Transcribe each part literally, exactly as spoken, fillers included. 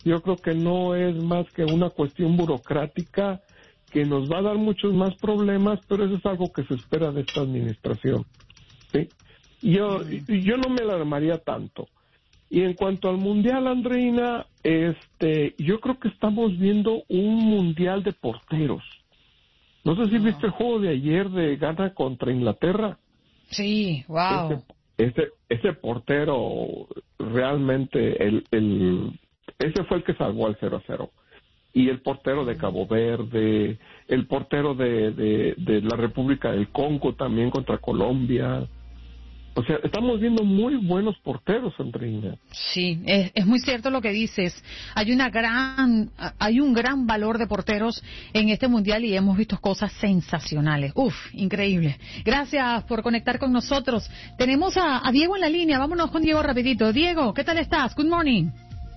Yo creo que no es más que una cuestión burocrática que nos va a dar muchos más problemas, pero eso es algo que se espera de esta administración, ¿sí? Yo, yo no me alarmaría tanto. Y en cuanto al mundial, Andreina, este, yo creo que estamos viendo un mundial de porteros. No sé si No. viste el juego de ayer de Ghana contra Inglaterra. Sí, wow. Ese, ese, ese portero realmente, el, el, ese fue el que salvó al cero a cero. Y el portero de Cabo Verde, el portero de, de, de la República del Congo también contra Colombia. O sea, estamos viendo muy buenos porteros, Andreina. Sí, es, es muy cierto lo que dices. Hay una gran, hay un gran valor de porteros en este mundial y hemos visto cosas sensacionales. Uf, increíble. Gracias por conectar con nosotros. Tenemos a, a Diego en la línea. Vámonos con Diego rapidito. Diego, ¿qué tal estás? Good morning.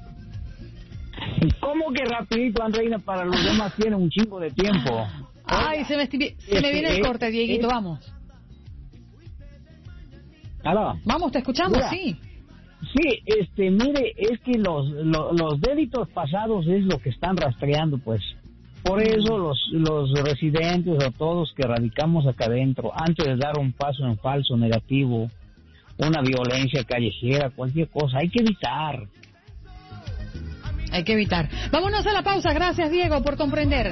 ¿Cómo que rapidito, Andreina? Para los demás tiene un chingo de tiempo. Ay, se me, esti- se me viene el corte, Dieguito, vamos. ¿Aló? Vamos, te escuchamos, Mira, sí. Sí, este, mire, es que los, los, los delitos pasados es lo que están rastreando, pues. Por eso los, los residentes o todos que radicamos acá adentro, antes de dar un paso en falso negativo, una violencia callejera, cualquier cosa, hay que evitar. Hay que evitar. Vámonos a la pausa. Gracias, Diego, por comprender.